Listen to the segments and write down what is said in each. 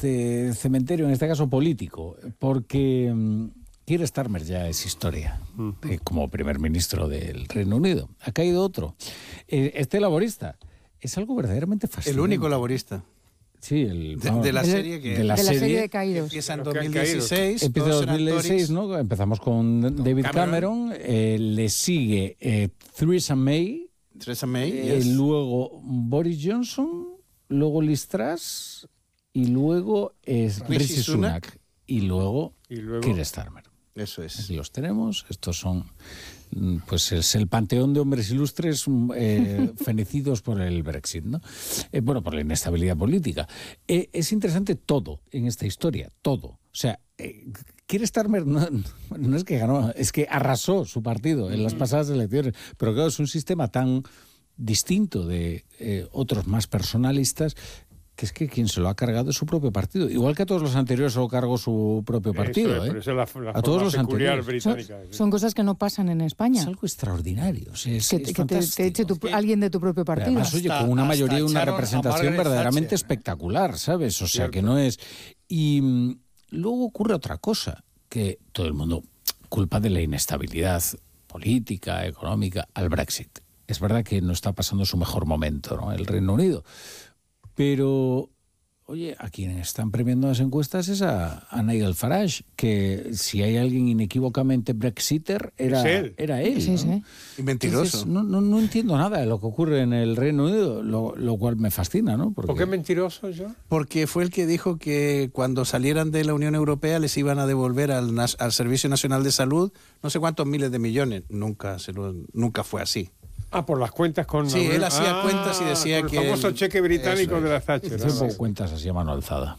este cementerio, en este caso político, porque Keir Starmer ya es historia como primer ministro del Reino Unido. Ha caído otro. Este laborista es algo verdaderamente fascinante. El único laborista. Sí, de la serie que... De la serie de caídos. Empieza en 2016. Empieza en 2016, ¿no? Empezamos con David Cameron. Le sigue Theresa May. Luego Boris Johnson. Luego Liz Truss. Y luego Rishi Sunak. Y luego Keir Starmer. Eso es. Aquí los tenemos. Estos son... pues es el panteón de hombres ilustres fenecidos por el Brexit, ¿no? Bueno, por la inestabilidad política. Es interesante todo en esta historia, todo. O sea, Keir Starmer no es que ganó, es que arrasó su partido en las pasadas elecciones. Pero claro, es un sistema tan distinto de otros más personalistas, que es que quien se lo ha cargado es su propio partido. Igual que a todos los anteriores se lo cargó su propio partido. Pero esa es la a todos los anteriores. Británica. Son cosas que no pasan en España. Es algo extraordinario. O sea, que te eche alguien de tu propio partido. Además, oye, con una mayoría y una representación verdaderamente espectacular, ¿sabes? O sea, que no es... Y luego ocurre otra cosa, que todo el mundo culpa de la inestabilidad política, económica, al Brexit. Es verdad que no está pasando su mejor momento, ¿no?, el Reino Unido. Pero, oye, a quien están premiando las encuestas es a Nigel Farage, que si hay alguien inequívocamente brexiter, era él. Sí, ¿no? sí. Y mentiroso. Entonces, no entiendo nada de lo que ocurre en el Reino Unido, lo cual me fascina, ¿no? ¿Por qué mentiroso, John? Porque fue el que dijo que cuando salieran de la Unión Europea les iban a devolver al Servicio Nacional de Salud no sé cuántos miles de millones. Nunca fue así. Por las cuentas con... Sí, él hacía cuentas y decía que... El famoso cheque británico de la Thatcher. Yo pongo cuentas así a mano alzada.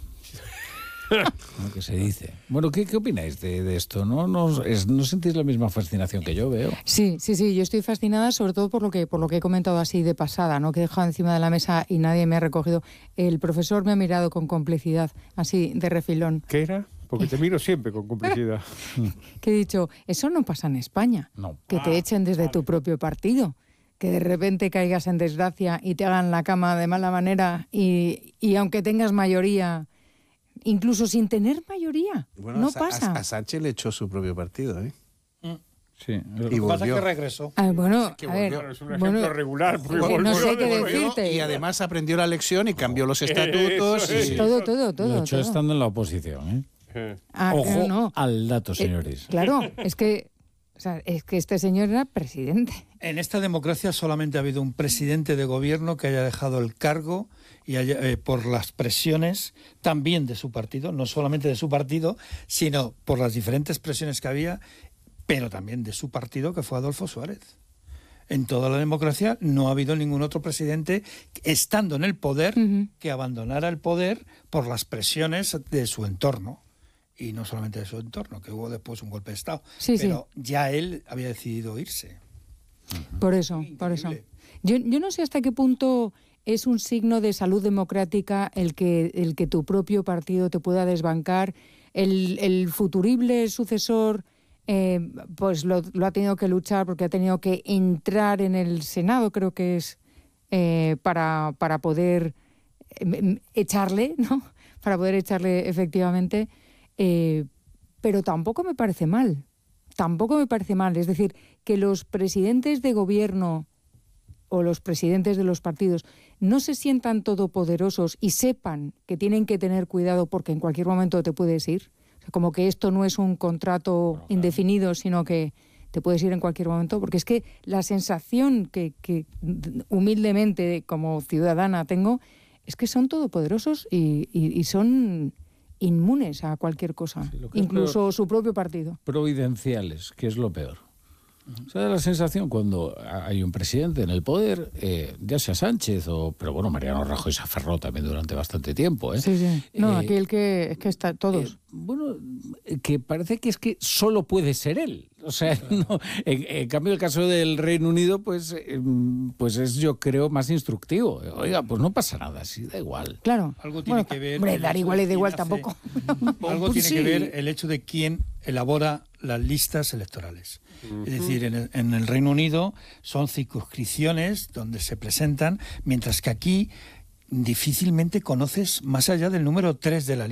Lo que se dice. Bueno, ¿qué opináis de esto? ¿No sentís la misma fascinación que yo veo? Sí, yo estoy fascinada sobre todo por lo que he comentado así de pasada, ¿no? Que he dejado encima de la mesa y nadie me ha recogido. El profesor me ha mirado con complicidad, así de refilón. ¿Qué era? Porque te miro siempre con complicidad. Que he dicho, eso no pasa en España. No. Que te echen desde tu propio partido. Que de repente caigas en desgracia y te hagan la cama de mala manera y aunque tengas mayoría, incluso sin tener mayoría, bueno, no pasa. A Sánchez le echó su propio partido, ¿eh? Sí. Y pasa volvió. que regresó. Bueno, que a ver, Es un ejemplo regular. no sé qué decirte. Y además aprendió la lección y cambió los estatutos. Eso, Todo. Lo hecho estando en la oposición, ¿eh? Ojo no. al dato, señores. Claro, es que este señor era presidente. En esta democracia solamente ha habido un presidente de gobierno que haya dejado el cargo y por las presiones también de su partido, no solamente de su partido, sino por las diferentes presiones que había, pero también de su partido, que fue Adolfo Suárez. En toda la democracia no ha habido ningún otro presidente, estando en el poder, que abandonara el poder por las presiones de su entorno. Y no solamente de su entorno, que hubo después un golpe de Estado. Pero ya él había decidido irse. Por eso. Yo no sé hasta qué punto es un signo de salud democrática el que tu propio partido te pueda desbancar. El futurible sucesor pues lo ha tenido que luchar porque ha tenido que entrar en el Senado, creo que es, para poder echarle, ¿no? Para poder echarle efectivamente... pero tampoco me parece mal. Es decir, que los presidentes de gobierno o los presidentes de los partidos no se sientan todopoderosos y sepan que tienen que tener cuidado porque en cualquier momento te puedes ir. O sea, como que esto no es un contrato indefinido, sino que te puedes ir en cualquier momento. Porque es que la sensación que humildemente como ciudadana tengo es que son todopoderosos y son... inmunes a cualquier cosa, incluso su propio partido. Providenciales, que es lo peor. O sea, da la sensación cuando hay un presidente en el poder, ya sea Sánchez pero bueno, Mariano Rajoy se aferró también durante bastante tiempo. Sí. No, aquí el que está todos. Bueno, que parece que es que solo puede ser él. O sea, no, en cambio el caso del Reino Unido, pues es, yo creo, más instructivo. Oiga, pues no pasa nada, sí, da igual. Claro. Algo tiene que ver. Hombre, dar igual y da igual tampoco. Algo tiene que ver el hecho de quién elabora las listas electorales. Es decir, en el Reino Unido son circunscripciones donde se presentan, mientras que aquí difícilmente conoces más allá del número 3 de la lista.